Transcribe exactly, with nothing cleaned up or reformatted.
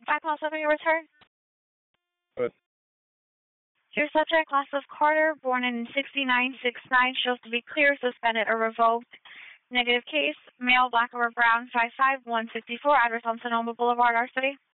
five call seven, your return. Good. Your subject, class of Carter, born in sixty-nine sixty-nine, shows to be clear, suspended, or revoked. Negative case, male, black or brown, five five, one fifty-four, address on Sonoma Boulevard, our city.